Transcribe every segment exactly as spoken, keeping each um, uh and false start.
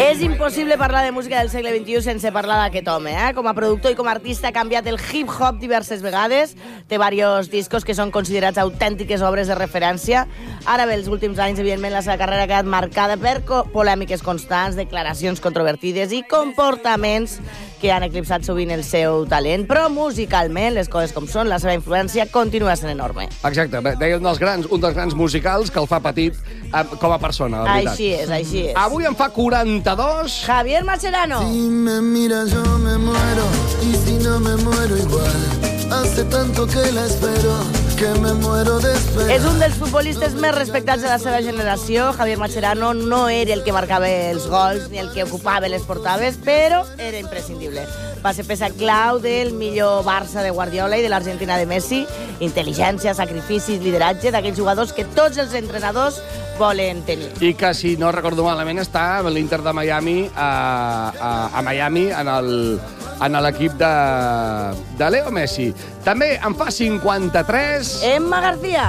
És impossible parlar de música del segle vint-i-u sense parlar d'aquest home. Eh? Com a productor i com a artista ha canviat el hip-hop diverses vegades. Té diversos discos que són considerats autèntiques obres de referència. Ara bé, els últims anys, evidentment, la seva carrera ha quedat marcada per polèmiques constants, declaracions controvertides i comportaments que han eclipsat sovint el seu talent. Però musicalment, les coses com són, la seva influència continua sent enorme. Exacte. Deia un dels grans, un dels grans musicals que el fa petit com a persona, la veritat. Així és, així és. Avui en fa quaranta-dos... Javier Mascherano. Si me mira yo me muero y si no me muero igual. Hace tanto que la espero que me muero de esperar. És un dels futbolistes més respectats de la seva generació. Javier Mascherano no era el que marcava els gols ni el que ocupava les portades, però era imprescindible. Va ser peça clau del millor Barça de Guardiola i de l'Argentina de Messi. Intel·ligència, sacrificis, lideratge d'aquells jugadors que tots els entrenadors volen tenir. I que, si no recordo malament, està a l'Inter de Miami, a, a, a Miami, en el en l'equip de, de Leo Messi. També en fa cinquanta-tres... Emma García.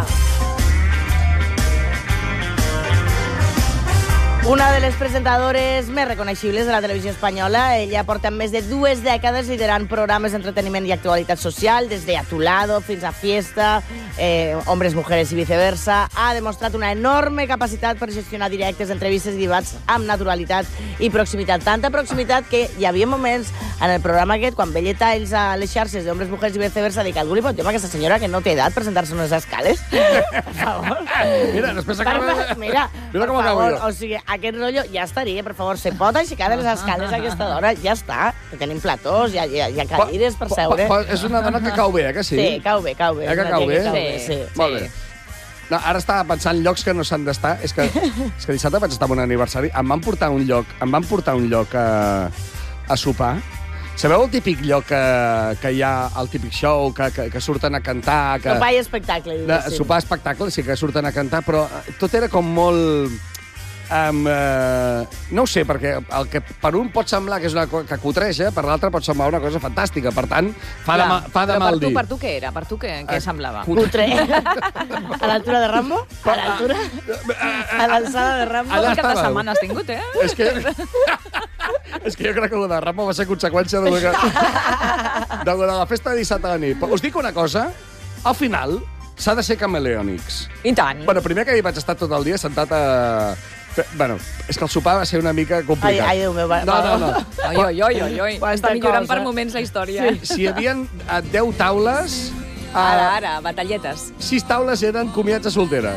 Una de les presentadores més reconeixibles de la televisió espanyola. Ella porta més de dues dècades liderant programes d'entreteniment i actualitat social, des de A tu lado fins a Fiesta, eh, Hombres, Mujeres i viceversa. Ha demostrat una enorme capacitat per gestionar directes, entrevistes i debats amb naturalitat i proximitat. Tanta proximitat que hi havia moments en el programa aquest, quan veia talls a les xarxes d'Hombres, Mujeres i viceversa, dic, algú li pot dir a aquesta senyora que no té edat presentar-se en unes escales? Per favor. Mira, després acaba... Mira, Mira com per acabo favor, jo. o sigui, aquest rotllo ja estaria, per favor, se pot aixecar de les escales a aquesta dona, ja està. Que tenim platós, hi ha, hi ha, hi ha cadires per seure. Pa, pa, és una dona que cau bé, eh, que sí? Sí, cau bé, cau bé. Eh, que cau bé? Sí, sí. Molt bé. No, ara estava pensant llocs que no s'han d'estar. És que, és que dissabte vaig estar en un aniversari. Em van portar un lloc, em van portar un lloc a, a sopar. Sabeu el típic lloc que, que hi ha, el típic show, que, que, que surten a cantar... Que... Sopar i espectacle, diguéssim. Sopar espectacle, sí que surten a cantar, però tot era com molt... Um, uh, no ho sé, perquè el que per un pot semblar que és una cosa que cutreja, per l'altre pot semblar una cosa fantàstica. Per tant, fa de, ma, fa de mal dir. Però per tu què era? Per tu què, què semblava? Cutre. A l'altura de Rambo? A l'altura? A l'alçada de Rambo? Allà Quin cap de estàveu. setmana has tingut, eh? És que... és que jo crec que el de Rambo va ser conseqüència de, que... de la festa de dissabte a la nit. Però us dic una cosa, al final s'ha de ser cameleònics. I tant. Bueno, primer que hi vaig estar tot el dia sentat a... Bueno, és que el sopar va ser una mica complicat. Ai, ai, Déu meu, va- No, no, no. Oi, oi, oi, oi, oi. Quanta Està millorant cosa. per moments la història. Si, si hi havia eh, deu taules, Ara, eh, ara, batalletes. sis taules eren comiats a soltera.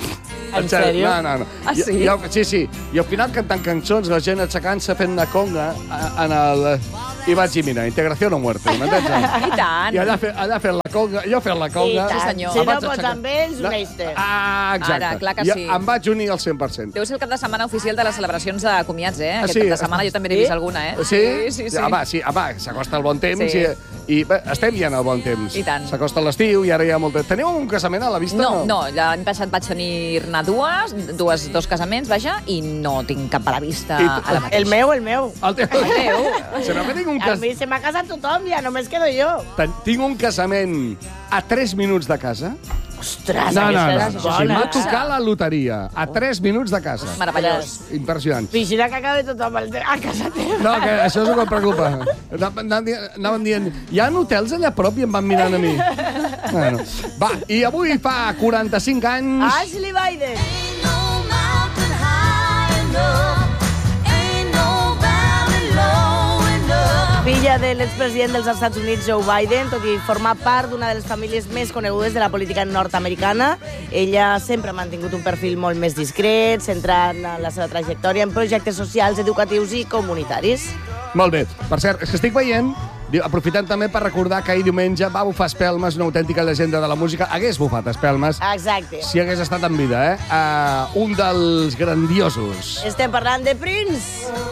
En sèrio? No, no, no. Ah, sí? I, i, sí, sí. I al final cantant cançons, la gent aixecant-se fent una conga en el... I vaig dir, mira, integració o muerte, m'entens? I tant. I allà, fe, allà fent la conga, jo fent la I conga... tant. Sí, senyor. Si Em no vaig pots aixecar. amb ells, un eister. Ah, exacte. Ara, clar que I sí. em vaig unir al cent per cent. Deu ser el cap de setmana oficial de les celebracions de comiats, eh? Ah, Aquest sí? cap de setmana jo també n'he Sí? vist alguna, eh? Sí? Sí, sí. Home, sí, home, s'acosta el bon temps Sí. i, i bé, estem ja en el bon temps. I tant. S'acosta l'estiu i ara hi ha molt... Teniu un casament a la vista? No, no, l'any passat vaig tenir-ne dues, dues, dos casaments, vaja, i no tinc cap a la vista I- ara mateix. El meu, el meu. El teu... El teu. Sabeu que tinc un, A cas... mi se m'ha casat tothom, ja només quedo jo. Ten- tinc un casament a tres minuts de casa. Ostres, No, no, aquesta no. és O sigui, bona. m'ha tocat la loteria a tres minuts de casa. Meravellós. Impressionant. Vigila que acabi tothom al te- a casa teva. No, que això és el que em preocupa. Anaven dient- anaven dient, hi ha hotels allà a prop i em van mirant a mi. Bueno, va, i avui fa quaranta-cinc anys... Ashley Biden. Ain't no mountain high enough, ain't no valley low enough. Filla de l'expresident dels Estats Units, Joe Biden, tot i formar part d'una de les famílies més conegudes de la política nord-americana, ella sempre ha mantingut un perfil molt més discret, centrant la seva trajectòria en projectes socials, educatius i comunitaris. Molt bé. Per cert, és que estic veient, diu, aprofitant també per recordar que ahir diumenge va bufar Espelmes, una autèntica llegenda de la música. Hagués bufat Espelmes Exacte. si hagués estat en vida, eh? Uh, un dels grandiosos. Estem parlant de Prince.